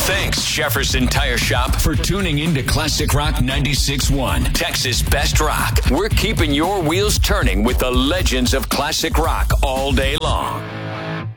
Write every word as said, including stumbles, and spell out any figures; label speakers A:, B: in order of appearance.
A: Thanks, Jefferson Tire Shop, for tuning in to Classic Rock ninety-six point one, Texas Best Rock. We're keeping your wheels turning with the legends of classic rock all day long.